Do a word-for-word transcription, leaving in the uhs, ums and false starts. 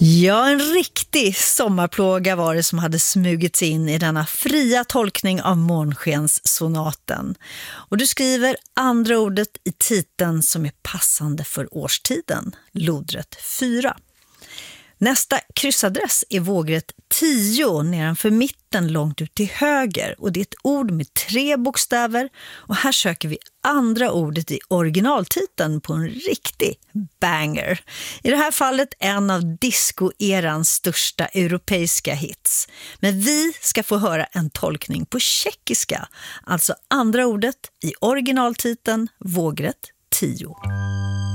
Ja, en riktig sommarplåga var det som hade smugits in i denna fria tolkning av Månskenssonaten. Och du skriver andra ordet i titeln som är passande för årstiden, lodret fyra. Nästa kryssadress är vågrätt tio nedanför mitten långt ut till höger, och det är ett ord med tre bokstäver, och här söker vi andra ordet i originaltiteln på en riktig banger. I det här fallet en av disco-erans största europeiska hits. Men vi ska få höra en tolkning på tjeckiska, alltså andra ordet i originaltiteln vågrätt tio.